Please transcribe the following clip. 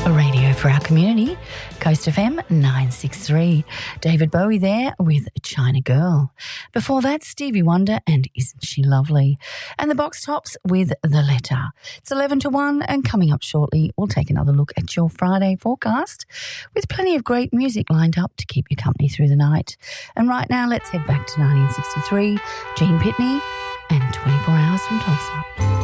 Radio for our community, Coast FM 963. David Bowie there with China Girl. Before that, Stevie Wonder and Isn't She Lovely? And the Box Tops with The Letter. It's 11 to 1, and coming up shortly, we'll take another look at your Friday forecast with plenty of great music lined up to keep you company through the night. And right now, let's head back to 1963, Gene Pitney and 24 Hours from Tulsa.